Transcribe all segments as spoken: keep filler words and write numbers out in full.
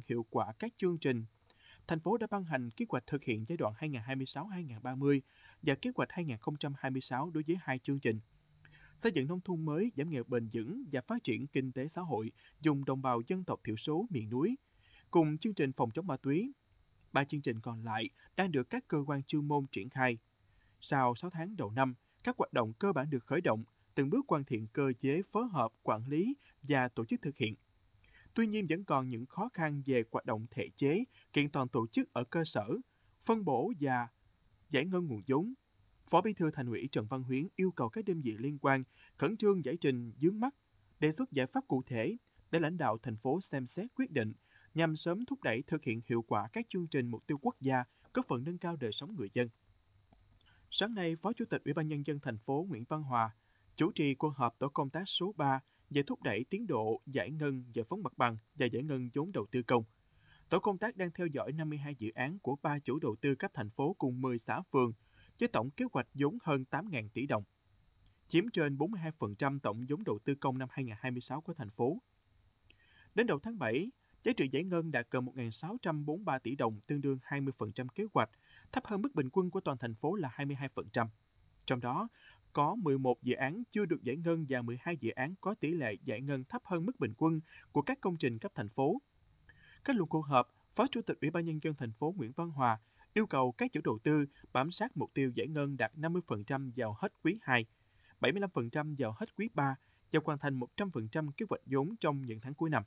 hiệu quả các chương trình. Thành phố đã ban hành kế hoạch thực hiện giai đoạn hai nghìn không trăm hai mươi sáu đến hai nghìn không trăm ba mươi và kế hoạch hai nghìn không trăm hai mươi sáu đối với hai chương trình. Xây dựng nông thôn mới, giảm nghèo bền vững và phát triển kinh tế xã hội dùng đồng bào dân tộc thiểu số miền núi. Cùng chương trình phòng chống ma túy, ba chương trình còn lại đang được các cơ quan chuyên môn triển khai. Sau sáu tháng đầu năm, các hoạt động cơ bản được khởi động, từng bước hoàn thiện cơ chế phối hợp, quản lý và tổ chức thực hiện. Tuy nhiên vẫn còn những khó khăn về hoạt động thể chế, kiện toàn tổ chức ở cơ sở, phân bổ và giải ngân nguồn vốn. Phó Bí thư Thành ủy Trần Văn Huyến yêu cầu các đơn vị liên quan khẩn trương giải trình vướng mắc, đề xuất giải pháp cụ thể để lãnh đạo thành phố xem xét quyết định nhằm sớm thúc đẩy thực hiện hiệu quả các chương trình mục tiêu quốc gia, góp phần nâng cao đời sống người dân. Sáng nay, Phó Chủ tịch Ủy ban Nhân dân thành phố Nguyễn Văn Hòa chủ trì cuộc họp tổ công tác số ba về thúc đẩy tiến độ giải ngân giải phóng mặt bằng và giải ngân vốn đầu tư công. Tổ công tác đang theo dõi năm mươi hai dự án của ba chủ đầu tư cấp thành phố cùng mười xã phường, với tổng kế hoạch vốn hơn tám nghìn tỷ đồng, chiếm trên bốn mươi hai phần trăm tổng vốn đầu tư công năm hai nghìn không trăm hai mươi sáu của thành phố. Đến đầu tháng bảy, giá trị giải ngân đạt gần một nghìn sáu trăm bốn mươi ba tỷ đồng, tương đương hai mươi phần trăm kế hoạch, thấp hơn mức bình quân của toàn thành phố là hai mươi hai phần trăm. Trong đó, có mười một dự án chưa được giải ngân và mười hai dự án có tỷ lệ giải ngân thấp hơn mức bình quân của các công trình cấp thành phố. Kết luận cuộc họp, Phó Chủ tịch Ủy ban Nhân dân thành phố Nguyễn Văn Hòa yêu cầu các chủ đầu tư bám sát mục tiêu giải ngân đạt năm mươi phần trăm vào hết quý hai, bảy mươi lăm phần trăm vào hết quý ba và hoàn thành một trăm phần trăm kế hoạch vốn trong những tháng cuối năm.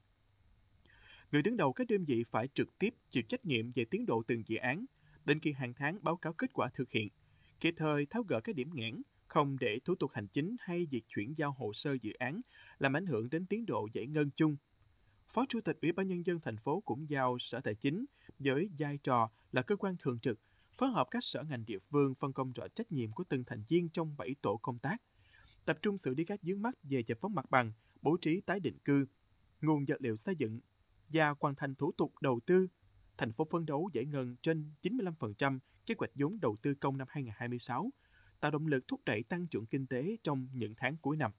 Người đứng đầu các đơn vị phải trực tiếp chịu trách nhiệm về tiến độ từng dự án, định kỳ hàng tháng báo cáo kết quả thực hiện, kịp thời tháo gỡ các điểm nghẽn, không để thủ tục hành chính hay việc chuyển giao hồ sơ dự án làm ảnh hưởng đến tiến độ giải ngân chung. Phó Chủ tịch Ủy ban Nhân dân thành phố cũng giao Sở Tài chính với vai trò là cơ quan thường trực, phối hợp các sở ngành địa phương phân công rõ trách nhiệm của từng thành viên trong bảy tổ công tác, tập trung xử lý các vướng mắc về giải phóng mặt bằng, bố trí tái định cư, nguồn vật liệu xây dựng và hoàn thành thủ tục đầu tư. Thành phố phấn đấu giải ngân trên chín mươi lăm phần trăm kế hoạch vốn đầu tư công năm hai nghìn không trăm hai mươi sáu, tạo động lực thúc đẩy tăng trưởng kinh tế trong những tháng cuối năm.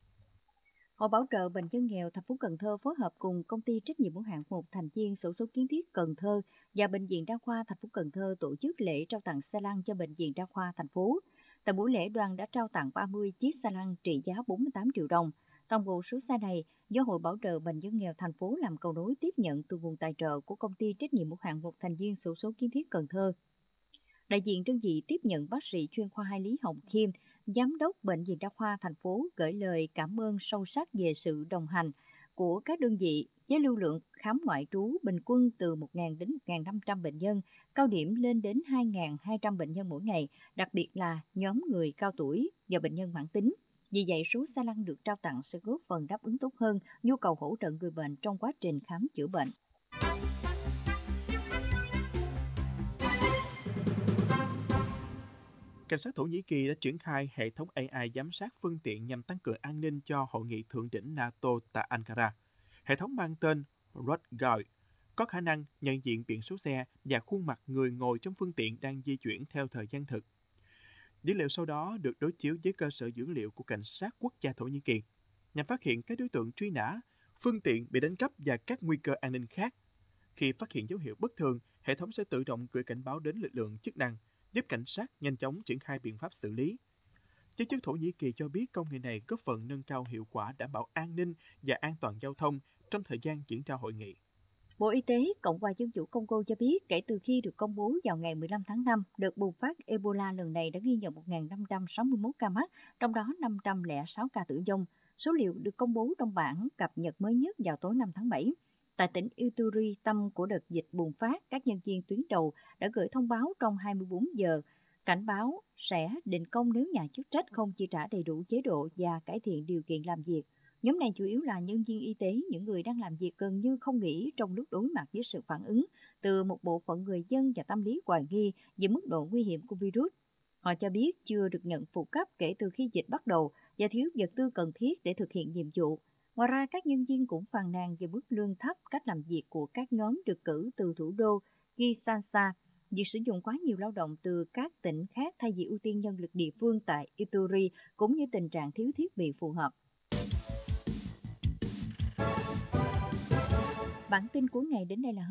Hội bảo trợ bệnh nhân nghèo thành phố Cần Thơ phối hợp cùng công ty trách nhiệm hữu hạn một thành viên xổ số kiến thiết Cần Thơ và bệnh viện đa khoa thành phố Cần Thơ tổ chức lễ trao tặng xe lăn cho bệnh viện đa khoa thành phố. Tại buổi lễ, đoàn đã trao tặng ba mươi chiếc xe lăn trị giá bốn mươi tám triệu đồng. Toàn bộ số xe này do Hội bảo trợ bệnh nhân nghèo thành phố làm cầu nối tiếp nhận từ nguồn tài trợ của công ty trách nhiệm hữu hạn một thành viên xổ số kiến thiết Cần Thơ. Đại diện đơn vị tiếp nhận bác sĩ chuyên khoa hai Lý Hồng Khiêm, Giám đốc Bệnh viện Đa khoa thành phố gửi lời cảm ơn sâu sắc về sự đồng hành của các đơn vị với lưu lượng khám ngoại trú bình quân từ một nghìn đến một nghìn năm trăm bệnh nhân, cao điểm lên đến hai nghìn hai trăm bệnh nhân mỗi ngày, đặc biệt là nhóm người cao tuổi và bệnh nhân mãn tính. Vì vậy, số xe lăn được trao tặng sẽ góp phần đáp ứng tốt hơn nhu cầu hỗ trợ người bệnh trong quá trình khám chữa bệnh. Cảnh sát Thổ Nhĩ Kỳ đã triển khai hệ thống a i giám sát phương tiện nhằm tăng cường an ninh cho hội nghị thượng đỉnh NATO tại Ankara. Hệ thống mang tên Roadguard có khả năng nhận diện biển số xe và khuôn mặt người ngồi trong phương tiện đang di chuyển theo thời gian thực. Dữ liệu sau đó được đối chiếu với cơ sở dữ liệu của Cảnh sát Quốc gia Thổ Nhĩ Kỳ nhằm phát hiện các đối tượng truy nã, phương tiện bị đánh cắp và các nguy cơ an ninh khác. Khi phát hiện dấu hiệu bất thường, hệ thống sẽ tự động gửi cảnh báo đến lực lượng chức năng, giúp cảnh sát nhanh chóng triển khai biện pháp xử lý. Giới chức Thổ Nhĩ Kỳ cho biết công nghệ này góp phần nâng cao hiệu quả đảm bảo an ninh và an toàn giao thông trong thời gian diễn ra hội nghị. Bộ Y tế Cộng hòa Dân chủ Congo cho biết kể từ khi được công bố vào ngày mười lăm tháng năm, đợt bùng phát Ebola lần này đã ghi nhận một nghìn năm trăm sáu mươi mốt ca mắc, trong đó năm trăm lẻ sáu ca tử vong. Số liệu được công bố trong bản cập nhật mới nhất vào tối năm tháng bảy. Tại tỉnh Ituri, tâm của đợt dịch bùng phát, các nhân viên tuyến đầu đã gửi thông báo trong hai mươi bốn giờ, cảnh báo sẽ đình công nếu nhà chức trách không chi trả đầy đủ chế độ và cải thiện điều kiện làm việc. Nhóm này chủ yếu là nhân viên y tế, những người đang làm việc gần như không nghỉ trong lúc đối mặt với sự phản ứng từ một bộ phận người dân và tâm lý hoài nghi về mức độ nguy hiểm của virus. Họ cho biết chưa được nhận phụ cấp kể từ khi dịch bắt đầu và thiếu vật tư cần thiết để thực hiện nhiệm vụ. Ngoài ra, các nhân viên cũng phàn nàn về mức lương thấp, cách làm việc của các nhóm được cử từ thủ đô Kinshasa, việc sử dụng quá nhiều lao động từ các tỉnh khác thay vì ưu tiên nhân lực địa phương tại Ituri, cũng như tình trạng thiếu thiết bị phù hợp. Bản tin của ngày đến đây là hết.